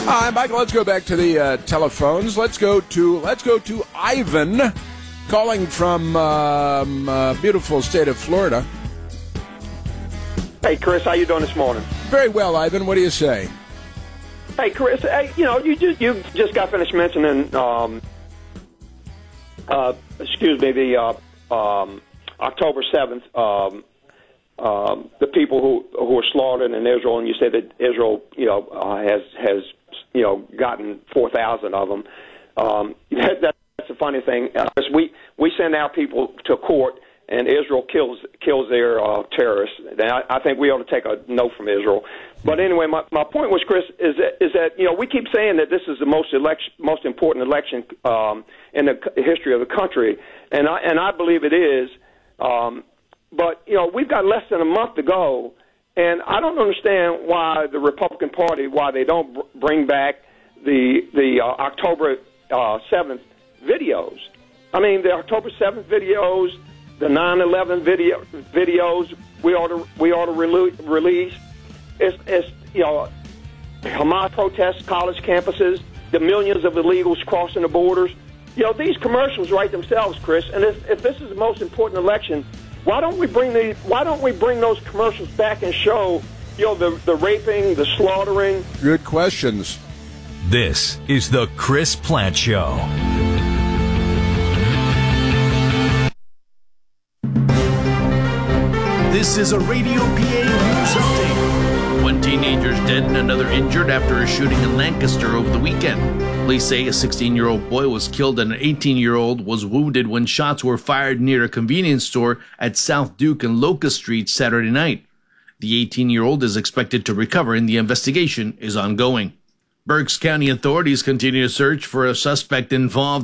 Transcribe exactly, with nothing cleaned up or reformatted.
Hi, Michael. Let's go back to the uh, telephones. Let's go to let's go to Ivan, calling from um, uh, beautiful state of Florida. Hey, Chris, how you doing this morning? Very well, Ivan. What do you say? Hey, Chris. Hey, you know, you just you just got finished mentioning, um, uh, excuse me, the uh, um, October seventh, um, um, the people who who were slaughtered in Israel, and you said that Israel, you know, uh, has has you know gotten four thousand of them. Um, that, that's the funny thing. Uh, we we send our people to court, and Israel kills kills their uh, terrorists. And I, I think we ought to take a note from Israel. But anyway, my, my point was, Chris, is that, is that you know we keep saying that this is the most election, most important election um, in the history of the country, and I and I believe it is. Um, but you know we've got less than a month to go, and I don't understand why the Republican Party why they don't br- bring back the the uh, October seventh videos. I mean the October seventh videos. The nine eleven video, videos we ought to we ought to rele- release. It's, it's you know Hamas protests, college campuses, the millions of illegals crossing the borders. You know these commercials write themselves, Chris. And if, if this is the most important election, why don't we bring the why don't we bring those commercials back and show you know the the raping, the slaughtering? Good questions. This is the Chris Plante Show. This is a Radio P A News Update. One teenager's dead and another injured after a shooting in Lancaster over the weekend. Police say a sixteen-year-old boy was killed and an eighteen-year-old was wounded when shots were fired near a convenience store at South Duke and Locust Street Saturday night. The eighteen-year-old is expected to recover and the investigation is ongoing. Berks County authorities continue to search for a suspect involved